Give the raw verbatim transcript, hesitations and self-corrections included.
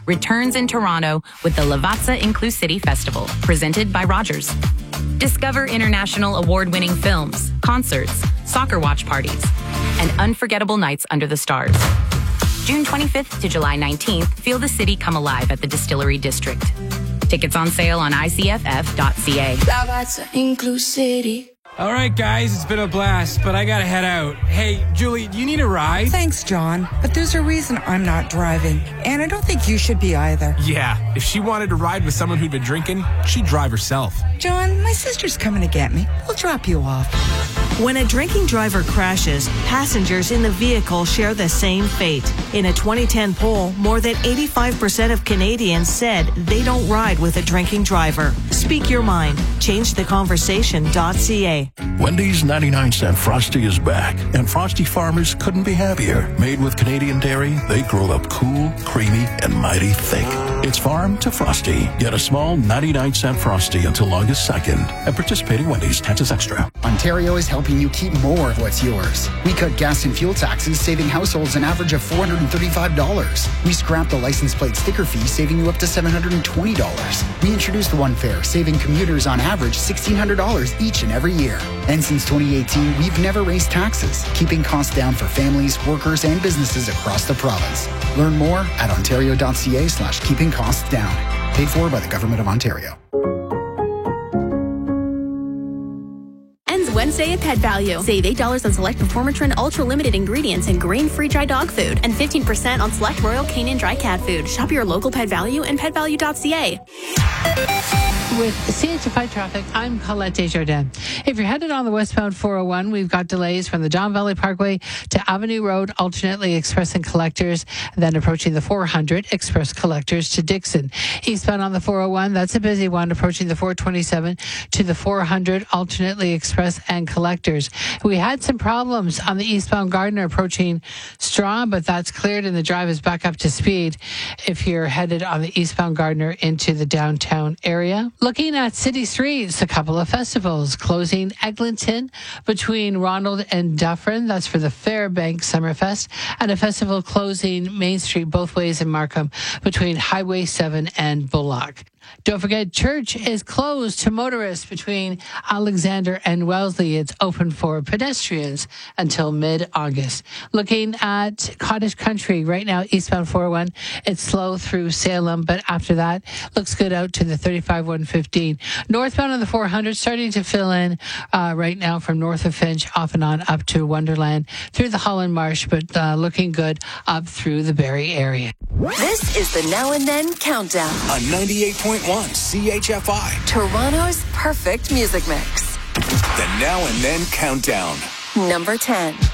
returns in Toronto with the Lavazza Inclusivity Festival, presented by Rogers. Discover international award-winning films, concerts, soccer watch parties, and unforgettable nights under the stars. June twenty-fifth to July nineteenth, feel the city come alive at the Distillery District. Tickets on sale on I C F F dot C A. Lavazza Inclusivity. All right, guys, it's been a blast, but I gotta head out. Hey, Julie, do you need a ride? Thanks, John, but there's a reason I'm not driving, and I don't think you should be either. Yeah, if she wanted to ride with someone who'd been drinking, she'd drive herself. John, my sister's coming to get me. We'll drop you off. When a drinking driver crashes, passengers in the vehicle share the same fate. In a twenty ten poll, more than eighty-five percent of Canadians said they don't ride with a drinking driver. Speak your mind. Change the conversation dot C A. Wendy's ninety-nine cent Frosty is back, and Frosty farmers couldn't be happier. Made with Canadian dairy, they grow up cool, creamy, and mighty thick. It's farm to Frosty. Get a small ninety-nine cent Frosty until August second. At participating Wendy's, taxes extra. Ontario is helping you keep more of what's yours. We cut gas and fuel taxes, saving households an average of four hundred thirty-five dollars. We scrapped the license plate sticker fee, saving you up to seven hundred twenty dollars. We introduced the One Fare, saving commuters on average one thousand six hundred dollars each and every year. And since twenty eighteen, we've never raised taxes, keeping costs down for families, workers, and businesses across the province. Learn more at ontario dot C A slash keeping costs down. Paid for by the Government of Ontario. Wednesday at Pet Value. Save eight dollars on select Performatrin Ultra Limited ingredients and grain-free dry dog food and fifteen percent on select Royal Canin dry cat food. Shop your local Pet Value and pet value dot C A. With C H F I Traffic, I'm Colette Desjardins. If you're headed on the westbound four oh one, we've got delays from the Don Valley Parkway to Avenue Road, alternately express and collectors, then approaching the four hundred, express collectors to Dixon. Eastbound on the four oh one, that's a busy one, approaching the four twenty-seven to the four hundred, alternately express and collectors. We had some problems on the eastbound Gardiner approaching Straw, but that's cleared and the drive is back up to speed if you're headed on the eastbound Gardiner into the downtown area. Looking at city streets, a couple of festivals closing Eglinton between Ronald and Dufferin. That's for the Fairbank Summerfest, and a festival closing Main Street both ways in Markham between Highway seven and Bullock. Don't forget, church is closed to motorists between Alexander and Wellesley. It's open for pedestrians until mid-August. Looking at Cottage Country right now, eastbound four oh one, it's slow through Salem, but after that, looks good out to the thirty-five one fifteen. Northbound on the four hundred, starting to fill in uh, right now from north of Finch, off and on up to Wonderland, through the Holland Marsh, but uh, looking good up through the Barrie area. This is the Now and Then Countdown on ninety-eight point one C H F I, Toronto's perfect music mix. The Now and Then Countdown. Number ten.